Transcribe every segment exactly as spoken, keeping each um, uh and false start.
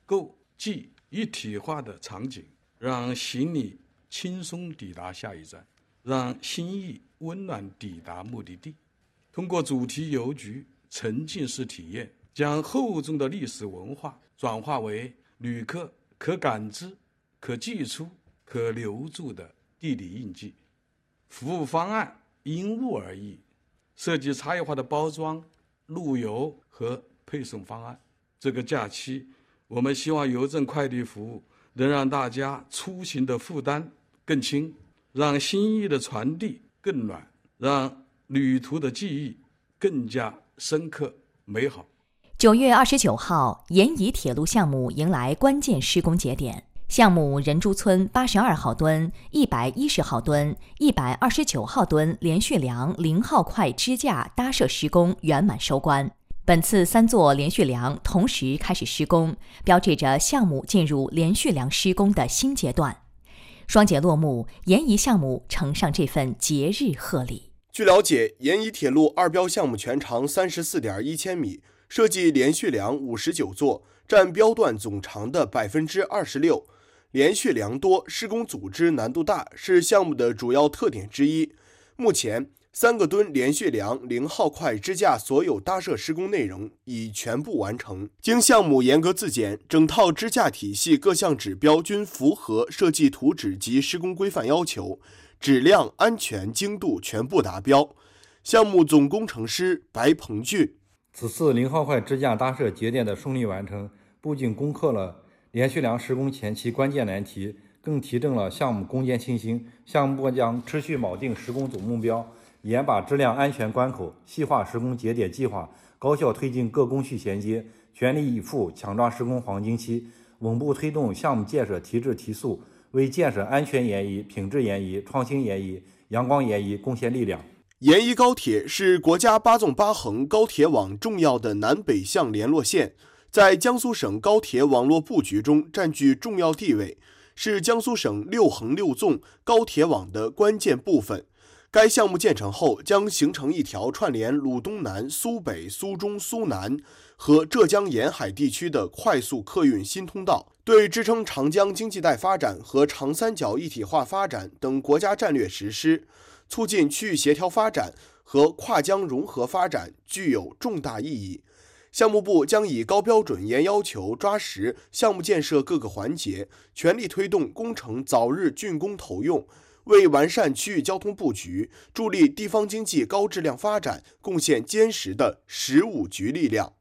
构技一体化的场景，让行李轻松抵达下一站，让心意温暖抵达目的地。通过主题邮局沉浸式体验，将厚重的历史文化转化为旅客可感知、可寄出、可留住的地理印记。服务方案因物而异，设计差异化的包装、路邮和配送方案。这个假期，我们希望邮政快递服务能让大家出行的负担更轻，让心意的传递更暖，让旅途的记忆更加深刻美好。 九月二十九号，延宜铁路项目迎来关键施工节点。项目人珠村八十二号墩、一百一十号墩、一百二十九号墩连续梁零号块支架搭设施工圆满收官。本次三座连续梁同时开始施工，标志着项目进入连续梁施工的新阶段。双节落幕，延宜项目呈上这份节日贺礼。 据了解，延宜铁路二标项目全长三十四点一千米，设计连续梁五十九座，占标段总长的百分之二十六。连续梁多，施工组织难度大，是项目的主要特点之一。目前，三个墩连续梁零号块支架所有搭设施工内容已全部完成。经项目严格自检，整套支架体系各项指标均符合设计图纸及施工规范要求，质量、安全、精度全部达标。项目总工程师白鹏俊： 此次零号块支架搭设节点的顺利完成，不仅攻克了连续梁施工前期关键难题，更提振了项目攻坚信心。项目将持续铆定施工总目标，严把质量安全关口，细化施工节点计划，高效推进各工序衔接，全力以赴抢抓施工黄金期，稳步推动项目建设提质提速，为建设安全延宜、品质延宜、创新延宜、阳光延宜贡献力量。 延宜高铁是国家八纵八横高铁网重要的南北向联络线，在江苏省高铁网络布局中占据重要地位，是江苏省六横六纵高铁网的关键部分。该项目建成后，将形成一条串联鲁东南、苏北、苏中、苏南和浙江沿海地区的快速客运新通道，对支撑长江经济带发展和长三角一体化发展等国家战略实施，促进区域协调发展和跨江融合发展具有重大意义。项目部将以高标准、严要求抓实项目建设各个环节，全力推动工程早日竣工投用，为完善区域交通布局、助力地方经济高质量发展贡献坚实的十五局力量。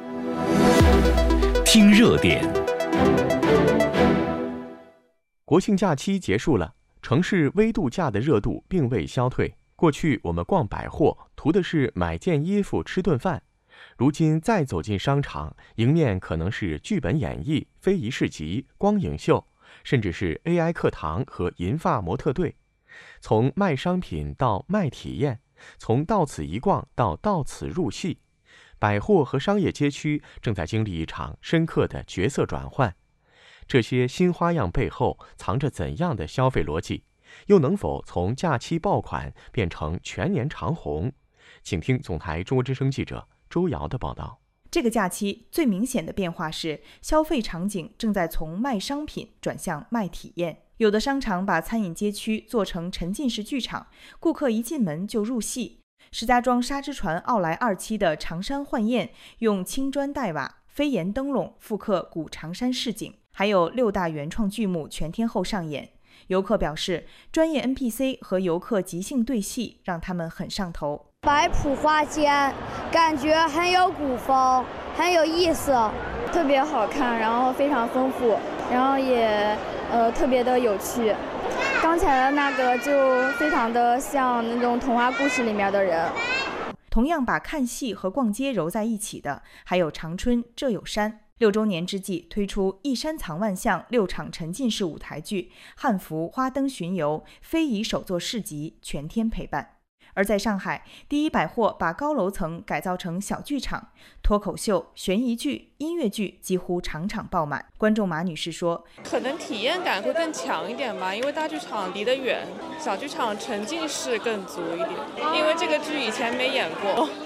听热点。国庆假期结束了，城市微度假的热度并未消退。过去我们逛百货，图的是买件衣服、吃顿饭。如今再走进商场，迎面可能是剧本演绎、非遗市集、光影秀，甚至是 A I 课堂和银发模特队。从卖商品到卖体验，从到此一逛到到此入戏，百货和商业街区正在经历一场深刻的角色转换。这些新花样背后藏着怎样的消费逻辑？又能否从假期爆款变成全年长红？请听总台中国之声记者周瑶的报道。 这个假期最明显的变化是，消费场景正在从卖商品转向卖体验。有的商场把餐饮街区做成沉浸式剧场，顾客一进门就入戏。石家庄沙之船奥莱二期的长山幻宴，用青砖黛瓦、飞檐灯笼复刻古长山市景，还有六大原创剧目全天候上演。游客表示，专业 N P C 和游客即兴对戏，让他们很上头。 摆谱花间，感觉很有古风，很有意思， 特别好看，然后非常丰富，然后也呃特别的有趣。刚才的那个就非常的像那种童话故事里面的人。 同样把看戏和逛街揉在一起的，还有长春浙有山。六周年之际，推出一山藏万象六场沉浸式舞台剧、汉服花灯巡游、非遗手作市集，全天陪伴。而在上海，第一百货把高楼层改造成小剧场，脱口秀、悬疑剧、音乐剧几乎场场爆满。观众马女士说， 可能体验感会更强一点吧，因为大剧场离得远，小剧场沉浸式更足一点，因为这个剧以前没演过。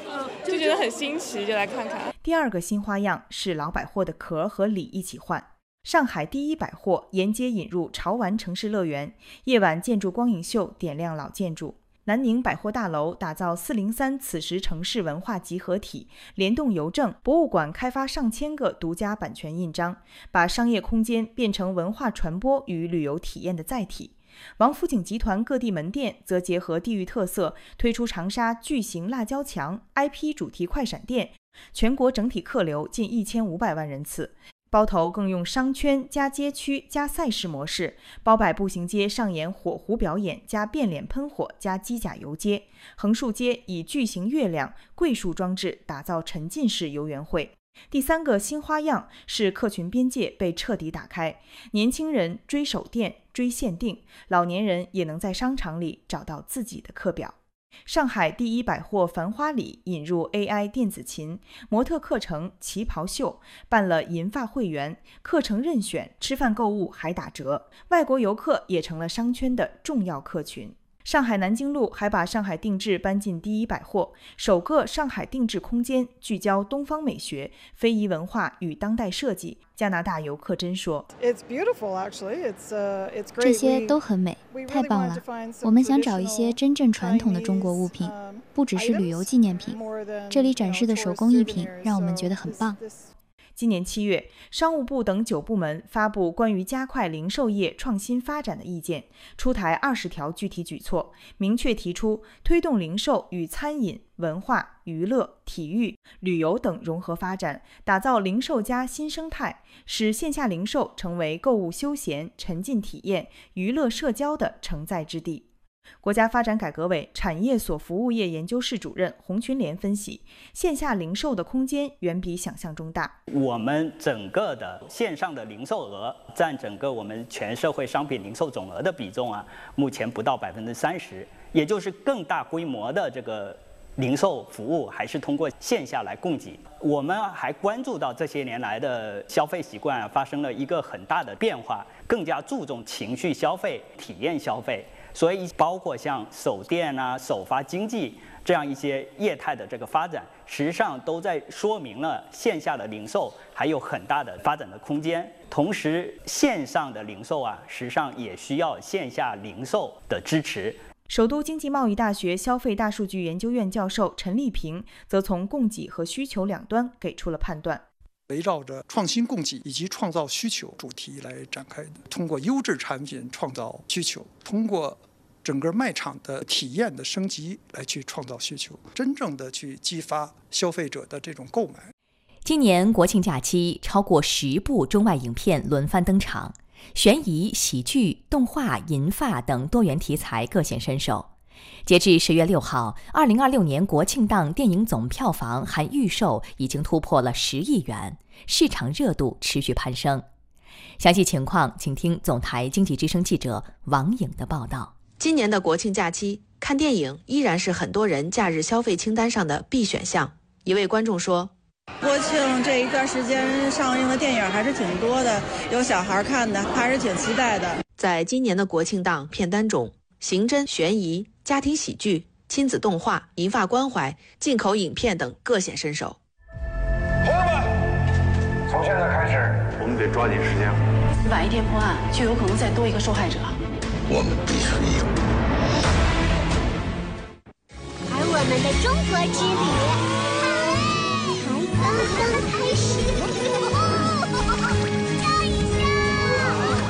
就觉得很新奇，就来看看。 第二个新花样是老百货的壳和里一起换。上海第一百货沿街引入潮玩城市乐园，夜晚建筑光影秀点亮老建筑。南宁百货大楼打造四零三此时城市文化集合体，联动邮政、博物馆开发上千个独家版权印章，把商业空间变成文化传播与旅游体验的载体。王府井集团各地门店则结合地域特色，推出长沙巨型辣椒墙 I P 主题快闪店，全国整体客流近一千五百万人次。包头更用商圈加街区加赛事模式，包百步行街上演火狐表演加变脸喷火加机甲游街，横竖街以巨型月亮、桂树装置打造沉浸式游园会。第三个新花样是客群边界被彻底打开，年轻人追手店、追限定，老年人也能在商场里找到自己的课表。上海第一百货繁花里引入 A I 电子琴、模特课程、旗袍秀，办了银发会员，课程任选，吃饭购物还打折，外国游客也成了商圈的重要客群。上海南京路还把上海定制搬进第一百货，首个上海定制空间聚焦东方美学、非遗文化与当代设计。加拿大游客真说：“ 这些都很美，太棒了！我们想找一些真正传统的中国物品，不只是旅游纪念品。这里展示的手工艺品让我们觉得很棒。” 今年七月，商务部等九部门发布关于加快零售业创新发展的意见，出台二十条具体举措，明确提出推动零售与餐饮、文化、娱乐、体育、旅游等融合发展，打造零售加新生态，使线下零售成为购物休闲、沉浸体验、娱乐社交的承载之地。国家发展改革委产业所服务业研究室主任洪群莲分析，线下零售的空间远比想象中大。 我们整个的线上的零售额占整个我们全社会商品零售总额的比重啊，目前不到百分之三十，也就是更大规模的这个零售服务还是通过线下来供给。我们还关注到这些年来的消费习惯发生了一个很大的变化，更加注重情绪消费、体验消费。所以包括像首店啊、首发经济这样一些业态的这个发展，实际上都在说明了线下的零售还有很大的发展的空间。同时，线上的零售啊，实际上也需要线下零售的支持。 首都经济贸易大学消费大数据研究院教授陈立平则从供给和需求两端给出了判断。 围绕着创新供给以及创造需求主题来展开的，通过优质产品创造需求，通过整个卖场的体验的升级来去创造需求，真正的去激发消费者的这种购买。 今年国庆假期，超过十部中外影片轮番登场，悬疑、喜剧、动画、银发等多元题材各显身手。截至十月六号，二零二六年国庆档电影总票房含预售已经突破了十亿元，市场热度持续攀升。详细情况，请听总台经济之声记者王颖的报道。 今年的国庆假期，看电影依然是很多人假日消费清单上的必选项。一位观众说：“ 国庆这一段时间上映的电影还是挺多的，有小孩看的，还是挺期待的。” 在今年的国庆档片单中，刑侦、悬疑、家庭喜剧、亲子动画、银发关怀、进口影片等各显身手。 同志们，从现在开始，我们得抓紧时间。 晚一天破案，就有可能再多一个受害者。 我们必须赢。 而我们的中国之旅才刚刚开始。